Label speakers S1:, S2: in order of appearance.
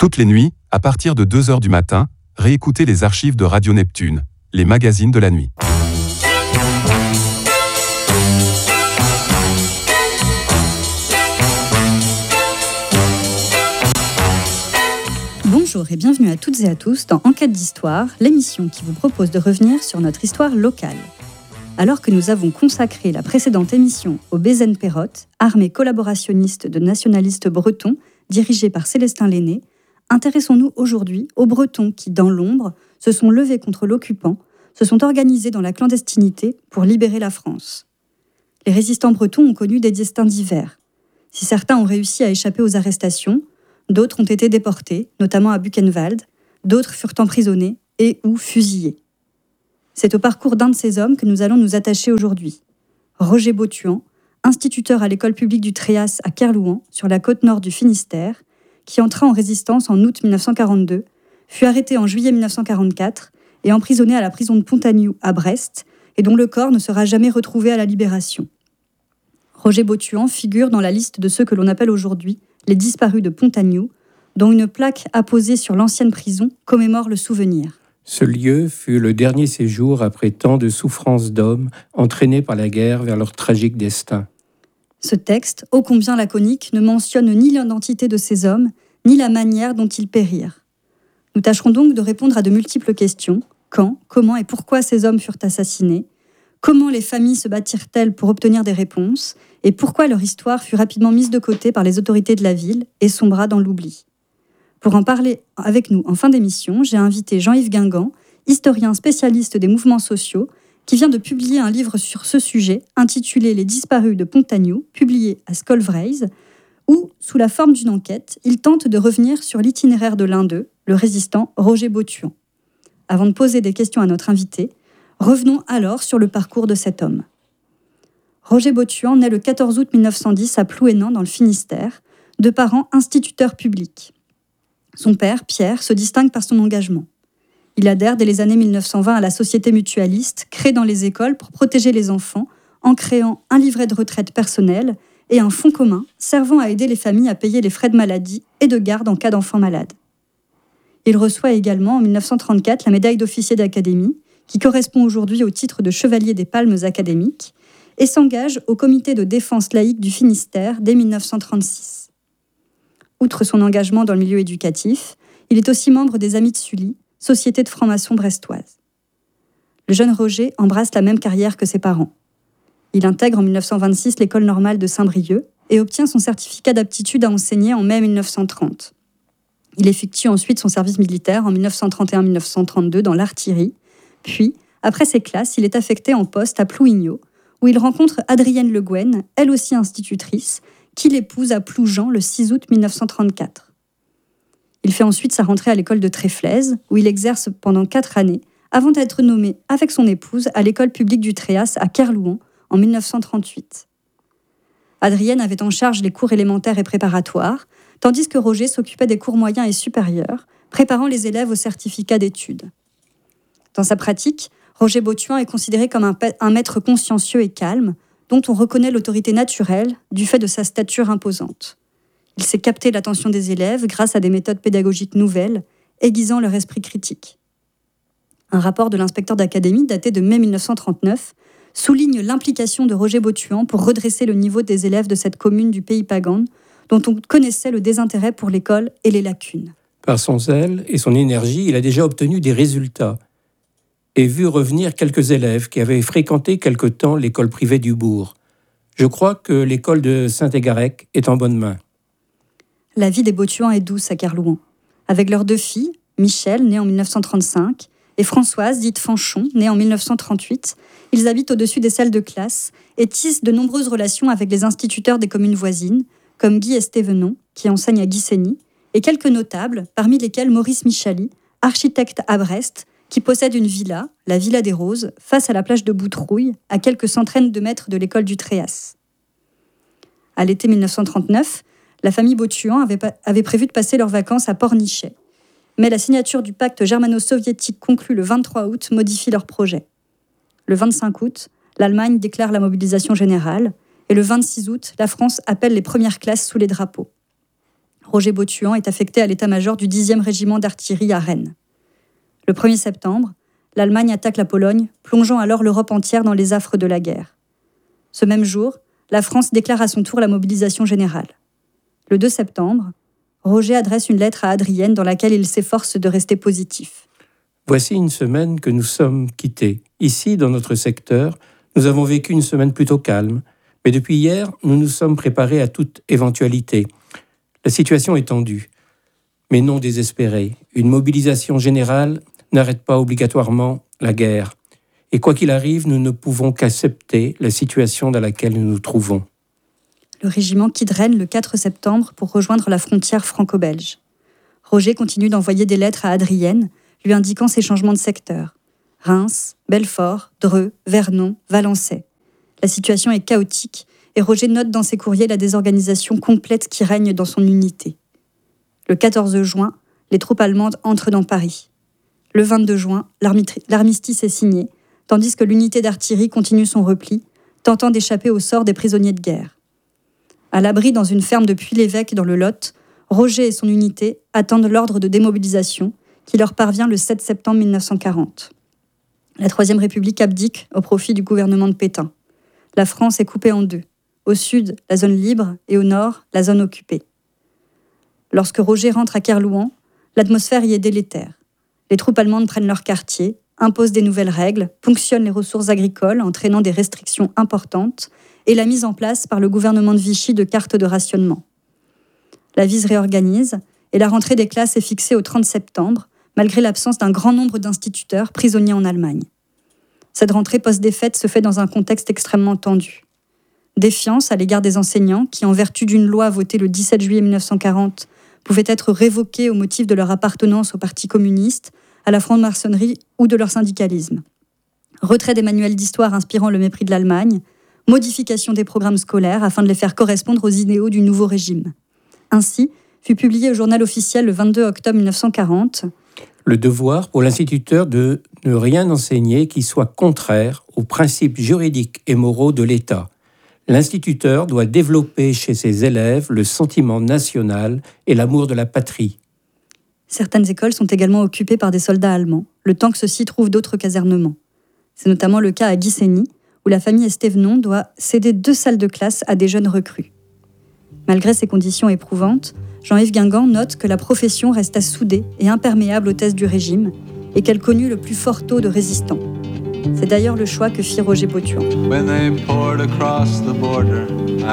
S1: Toutes les nuits, à partir de 2h du matin, réécoutez les archives de Radio Neptune, les magazines de la nuit.
S2: Bonjour et bienvenue à toutes et à tous dans Enquête d'Histoire, l'émission qui vous propose de revenir sur notre histoire locale. Alors que nous avons consacré la précédente émission au Bézène-Pérotte, armée collaborationniste de nationalistes bretons dirigée par Célestin Lenné, intéressons-nous aujourd'hui aux Bretons qui, dans l'ombre, se sont levés contre l'occupant, se sont organisés dans la clandestinité pour libérer la France. Les résistants bretons ont connu des destins divers. Si certains ont réussi à échapper aux arrestations, d'autres ont été déportés, notamment à Buchenwald, d'autres furent emprisonnés et ou fusillés. C'est au parcours d'un de ces hommes que nous allons nous attacher aujourd'hui. Roger Bothuan, instituteur à l'école publique du Tréas à Kerlouan, sur la côte nord du Finistère, qui entra en résistance en août 1942, fut arrêté en juillet 1944 et emprisonné à la prison de Pontagnoux à Brest, et dont le corps ne sera jamais retrouvé à la Libération. Roger Bothuan figure dans la liste de ceux que l'on appelle aujourd'hui les disparus de Pontagnoux, dont une plaque apposée sur l'ancienne prison commémore le souvenir.
S3: Ce lieu fut le dernier séjour après tant de souffrances d'hommes entraînés par la guerre vers leur tragique destin.
S2: Ce texte, ô combien laconique, ne mentionne ni l'identité de ces hommes, ni la manière dont ils périrent. Nous tâcherons donc de répondre à de multiples questions. Quand, comment et pourquoi ces hommes furent assassinés ? Comment les familles se battirent-elles pour obtenir des réponses ? Et pourquoi leur histoire fut rapidement mise de côté par les autorités de la ville et sombra dans l'oubli ? Pour en parler avec nous en fin d'émission, j'ai invité Jean-Yves Guingamp, historien spécialiste des mouvements sociaux, qui vient de publier un livre sur ce sujet intitulé « Les disparus de Pontagnoux », publié à Skolvreis, où, sous la forme d'une enquête, il tente de revenir sur l'itinéraire de l'un d'eux, le résistant Roger Bothuan. Avant de poser des questions à notre invité, revenons alors sur le parcours de cet homme. Roger Bothuan naît le 14 août 1910 à Plouénan, dans le Finistère, de parents instituteurs publics. Son père, Pierre, se distingue par son engagement. Il adhère dès les années 1920 à la Société mutualiste, créée dans les écoles pour protéger les enfants, en créant un livret de retraite personnel et un fonds commun servant à aider les familles à payer les frais de maladie et de garde en cas d'enfant malade. Il reçoit également en 1934 la médaille d'officier d'académie, qui correspond aujourd'hui au titre de chevalier des Palmes académiques, et s'engage au comité de défense laïque du Finistère dès 1936. Outre son engagement dans le milieu éducatif, il est aussi membre des Amis de Sully, société de francs-maçons brestoise. Le jeune Roger embrasse la même carrière que ses parents. Il intègre en 1926 l'école normale de Saint-Brieuc et obtient son certificat d'aptitude à enseigner en mai 1930. Il effectue ensuite son service militaire en 1931-1932 dans l'artillerie, puis, après ses classes, il est affecté en poste à Plouigneau, où il rencontre Adrienne Le Guen, elle aussi institutrice, qu'il épouse à Ploujean le 6 août 1934. Il fait ensuite sa rentrée à l'école de Tréflez, où il exerce pendant 4 années, avant d'être nommé avec son épouse à l'école publique du Tréas à Kerlouan en 1938. Adrienne avait en charge les cours élémentaires et préparatoires, tandis que Roger s'occupait des cours moyens et supérieurs, préparant les élèves au certificat d'études. Dans sa pratique, Roger Bothuan est considéré comme un maître consciencieux et calme, dont on reconnaît l'autorité naturelle du fait de sa stature imposante. Il sait capter l'attention des élèves grâce à des méthodes pédagogiques nouvelles, aiguisant leur esprit critique. Un rapport de l'inspecteur d'académie daté de mai 1939 souligne l'implication de Roger Bothuan pour redresser le niveau des élèves de cette commune du Pays Pagan, dont on connaissait le désintérêt pour l'école et les lacunes.
S3: Par son zèle et son énergie, il a déjà obtenu des résultats et vu revenir quelques élèves qui avaient fréquenté quelque temps l'école privée du bourg. Je crois que l'école de Saint-Égarec est en bonne main.
S2: La vie des Bothuan est douce à Kerlouan. Avec leurs 2 filles, Michel, née en 1935, et Françoise, dite Fanchon, née en 1938, ils habitent au-dessus des salles de classe et tissent de nombreuses relations avec les instituteurs des communes voisines, comme Guy Estévenon, qui enseigne à Guissény, et quelques notables, parmi lesquels Maurice Michaly, architecte à Brest, qui possède une villa, la Villa des Roses, face à la plage de Boutrouille, à quelques centaines de mètres de l'école du Tréas. À l'été 1939, la famille Bothuan avait prévu de passer leurs vacances à Pornichet. Mais la signature du pacte germano-soviétique conclu le 23 août modifie leur projet. Le 25 août, l'Allemagne déclare la mobilisation générale et le 26 août, la France appelle les premières classes sous les drapeaux. Roger Bothuan est affecté à l'état-major du 10e régiment d'artillerie à Rennes. Le 1er septembre, l'Allemagne attaque la Pologne, plongeant alors l'Europe entière dans les affres de la guerre. Ce même jour, la France déclare à son tour la mobilisation générale. Le 2 septembre, Roger adresse une lettre à Adrienne dans laquelle il s'efforce de rester positif.
S3: Voici une semaine que nous sommes quittés. Ici, dans notre secteur, nous avons vécu une semaine plutôt calme, mais depuis hier, nous nous sommes préparés à toute éventualité. La situation est tendue, mais non désespérée. Une mobilisation générale n'arrête pas obligatoirement la guerre. Et quoi qu'il arrive, nous ne pouvons qu'accepter la situation dans laquelle nous nous trouvons.
S2: Le régiment quitte Rennes le 4 septembre pour rejoindre la frontière franco-belge. Roger continue d'envoyer des lettres à Adrienne, lui indiquant ses changements de secteur. Reims, Belfort, Dreux, Vernon, Valençay. La situation est chaotique et Roger note dans ses courriers la désorganisation complète qui règne dans son unité. Le 14 juin, les troupes allemandes entrent dans Paris. Le 22 juin, l'armistice est signé, tandis que l'unité d'artillerie continue son repli, tentant d'échapper au sort des prisonniers de guerre. À l'abri dans une ferme de Puy-l'Évêque dans le Lot, Roger et son unité attendent l'ordre de démobilisation qui leur parvient le 7 septembre 1940. La Troisième République abdique au profit du gouvernement de Pétain. La France est coupée en deux. Au sud, la zone libre et au nord, la zone occupée. Lorsque Roger rentre à Kerlouan, l'atmosphère y est délétère. Les troupes allemandes prennent leur quartier, imposent des nouvelles règles, ponctionnent les ressources agricoles, entraînant des restrictions importantes, et la mise en place par le gouvernement de Vichy de cartes de rationnement. La vie se réorganise, et la rentrée des classes est fixée au 30 septembre, malgré l'absence d'un grand nombre d'instituteurs prisonniers en Allemagne. Cette rentrée post-défaite se fait dans un contexte extrêmement tendu. Défiance à l'égard des enseignants qui, en vertu d'une loi votée le 17 juillet 1940, pouvaient être révoqués au motif de leur appartenance au Parti communiste, à la franc-maçonnerie ou de leur syndicalisme. Retrait des manuels d'histoire inspirant le mépris de l'Allemagne, modification des programmes scolaires afin de les faire correspondre aux idéaux du nouveau régime. Ainsi, fut publié au journal officiel le 22 octobre 1940
S3: le devoir pour l'instituteur de ne rien enseigner qui soit contraire aux principes juridiques et moraux de l'État. L'instituteur doit développer chez ses élèves le sentiment national et l'amour de la patrie.
S2: Certaines écoles sont également occupées par des soldats allemands, le temps que ceux-ci trouvent d'autres casernements. C'est notamment le cas à Guissény, où la famille Estévenon doit céder 2 salles de classe à des jeunes recrues. Malgré ces conditions éprouvantes, Jean-Yves Guingamp note que la profession resta soudée et imperméable aux thèses du régime et qu'elle connut le plus fort taux de résistants. C'est d'ailleurs le choix que fit Roger Bothuan.
S4: When they poured across the border,